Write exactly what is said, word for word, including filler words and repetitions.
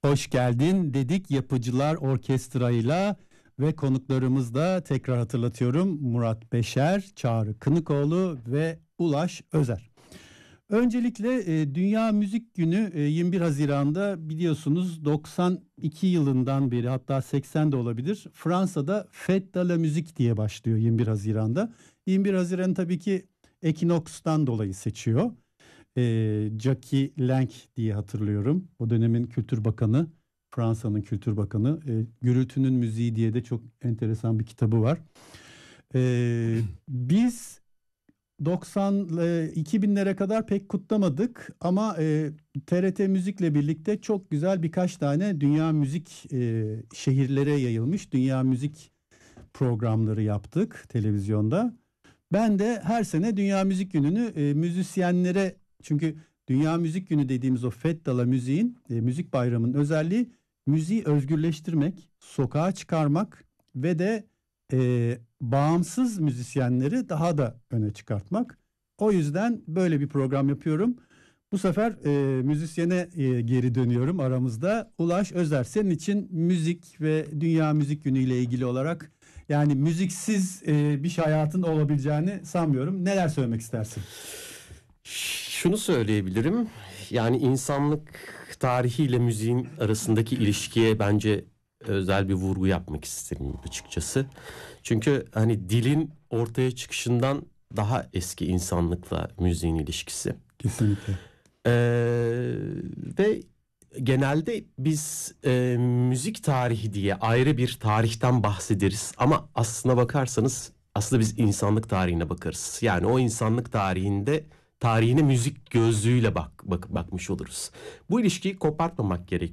Hoş geldin dedik Yapıcılar Orkestra'yla ve konuklarımız da tekrar hatırlatıyorum Murat Beşer, Çağrı Kınıkoğlu ve Ulaş Özer. Öncelikle e, Dünya Müzik Günü e, yirmi bir Haziran'da biliyorsunuz doksan iki yılından beri, hatta seksen de olabilir, Fransa'da Fête de la Musique diye başlıyor yirmi bir Haziran'da. yirmi bir Haziran tabii ki Ekinoks'tan dolayı seçiyor. E, Jacques Lang diye hatırlıyorum. O dönemin Kültür Bakanı, Fransa'nın Kültür Bakanı. E, Gürültünün Müziği diye de çok enteresan bir kitabı var. E, biz doksan iki binlere kadar pek kutlamadık ama e, T R T Müzik'le birlikte çok güzel birkaç tane dünya müzik e, şehirlere yayılmış dünya müzik programları yaptık televizyonda. Ben de her sene Dünya Müzik Günü'nü e, müzisyenlere, çünkü Dünya Müzik Günü dediğimiz o Fête de la Musique'in, e, müzik bayramının özelliği müziği özgürleştirmek, sokağa çıkarmak ve de e, bağımsız müzisyenleri daha da öne çıkartmak. O yüzden böyle bir program yapıyorum. Bu sefer e, müzisyene e, geri dönüyorum aramızda. Ulaş Özer, senin için müzik ve Dünya Müzik Günü ile ilgili olarak, yani müziksiz e, bir şey hayatın olabileceğini sanmıyorum. Neler söylemek istersin? Şunu söyleyebilirim. Yani insanlık tarihiyle müziğin arasındaki ilişkiye bence özel bir vurgu yapmak isterim açıkçası. Çünkü hani dilin ortaya çıkışından daha eski insanlıkla müziğin ilişkisi. Kesinlikle. Ee, ve genelde biz e, müzik tarihi diye ayrı bir tarihten bahsederiz. Ama aslına bakarsanız aslında biz insanlık tarihine bakarız. Yani o insanlık tarihinde tarihine müzik gözlüğüyle bak, bak bakmış oluruz. Bu ilişkiyi kopartmamak gerekiyor.